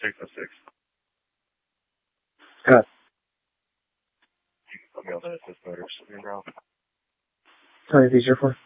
606. Good. You can put me on the assist motors. Tell me if these are for.